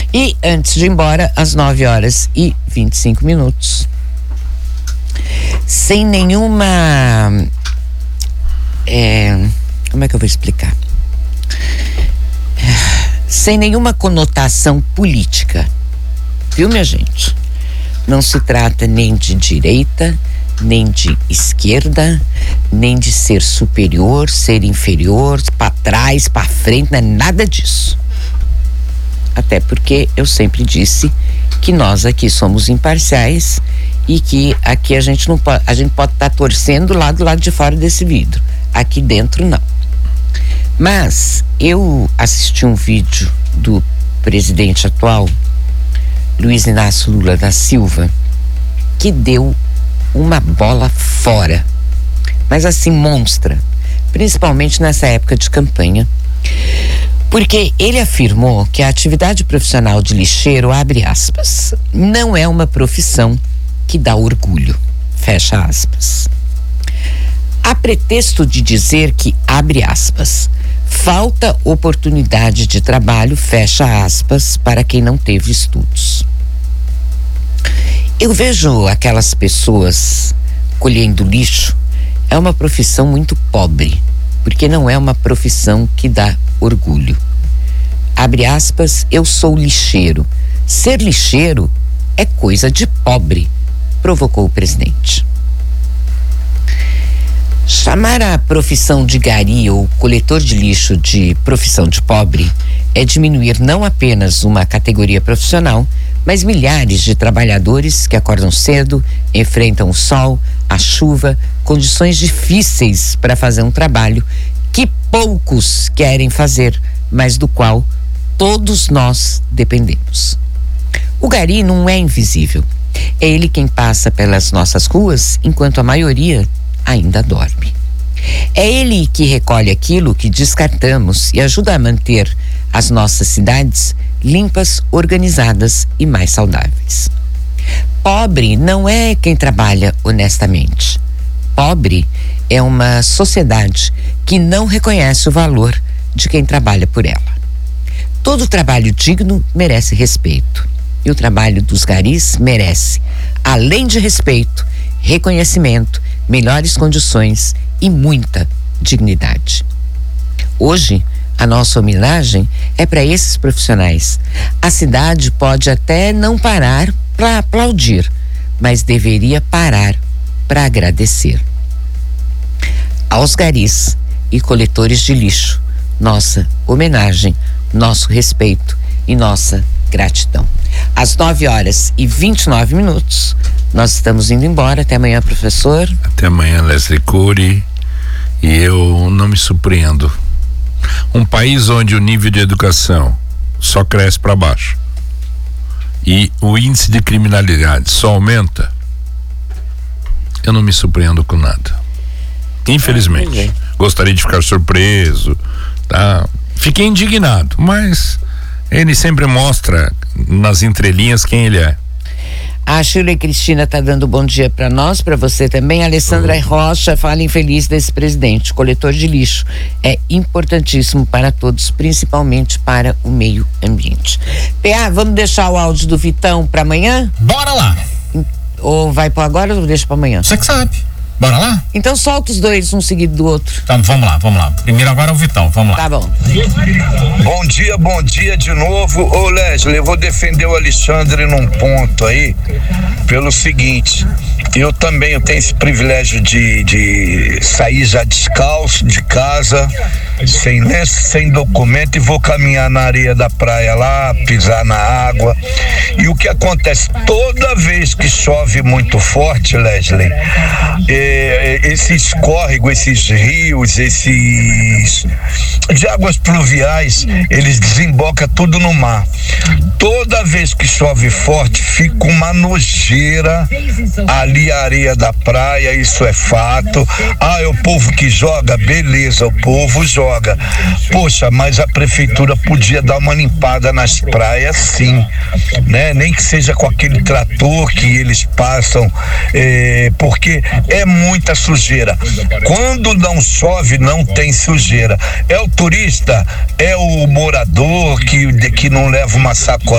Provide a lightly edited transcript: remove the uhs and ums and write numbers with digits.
E antes de ir embora, às 9h25, sem nenhuma... como é que eu vou explicar? Sem nenhuma conotação política, viu, minha gente? Não se trata nem de direita, nem de esquerda, nem de ser superior, ser inferior, para trás, para frente, não é nada disso. Até porque eu sempre disse que nós aqui somos imparciais e que aqui a gente pode estar torcendo lá do lado de fora desse vidro, aqui dentro não. Mas eu assisti um vídeo do presidente atual, Luiz Inácio Lula da Silva, que deu uma bola fora, mas assim monstra, principalmente nessa época de campanha, porque ele afirmou que a atividade profissional de lixeiro, abre aspas, não é uma profissão que dá orgulho, fecha aspas. A pretexto de dizer que, abre aspas, falta oportunidade de trabalho, fecha aspas, para quem não teve estudos. Eu vejo aquelas pessoas colhendo lixo, é uma profissão muito pobre, porque não é uma profissão que dá orgulho. Abre aspas, eu sou lixeiro. Ser lixeiro é coisa de pobre, provocou o presidente. Chamar a profissão de gari ou coletor de lixo de profissão de pobre é diminuir não apenas uma categoria profissional, mas milhares de trabalhadores que acordam cedo, enfrentam o sol, a chuva, condições difíceis para fazer um trabalho que poucos querem fazer, mas do qual todos nós dependemos. O gari não é invisível. É ele quem passa pelas nossas ruas enquanto a maioria ainda dorme. É ele que recolhe aquilo que descartamos e ajuda a manter as nossas cidades limpas, organizadas e mais saudáveis. Pobre não é quem trabalha honestamente. Pobre é uma sociedade que não reconhece o valor de quem trabalha por ela. Todo trabalho digno merece respeito. E o trabalho dos garis merece, além de respeito, reconhecimento, melhores condições e muita dignidade. Hoje, a nossa homenagem é para esses profissionais. A cidade pode até não parar para aplaudir, mas deveria parar para agradecer. Aos garis e coletores de lixo, nossa homenagem, nosso respeito e nossa gratidão. Às 9h29, nós estamos indo embora. Até amanhã, professor. Até amanhã, Leslie Cury. E eu não me surpreendo. Um país onde o nível de educação só cresce para baixo e o índice de criminalidade só aumenta, eu não me surpreendo com nada. Infelizmente. Gostaria de ficar surpreso, tá? Fiquei indignado, mas ele sempre mostra nas entrelinhas quem ele é. A Shirley Cristina tá dando bom dia para nós, para você também. A Alessandra Rocha fala infeliz desse presidente. Coletor de lixo é importantíssimo para todos, principalmente para o meio ambiente. PA, vamos deixar o áudio do Vitão para amanhã? Bora lá! Ou vai para agora ou deixa para amanhã? Você que sabe. Bora lá? Então solta os dois, um seguido do outro. Então vamos lá. Primeiro agora é o Vitão, vamos lá. Tá bom. Bom dia de novo. Ô Leslie, eu vou defender o Alexandre num ponto aí, pelo seguinte, eu tenho esse privilégio de sair já descalço de casa, sem lenço, sem documento, e vou caminhar na areia da praia lá, pisar na água. E o que acontece? Toda vez que chove muito forte, Leslie, esses córregos, esses rios, esses de águas pluviais, eles desembocam tudo no mar. Toda vez que chove forte, fica uma nojeira ali a areia da praia, isso é fato. É o povo que joga, beleza, o povo joga. Poxa, mas a prefeitura podia dar uma limpada nas praias, sim, né? Nem que seja com aquele trator que eles passam, porque é muita sujeira. Quando não chove, não tem sujeira. É o turista, é o morador que não leva uma sacola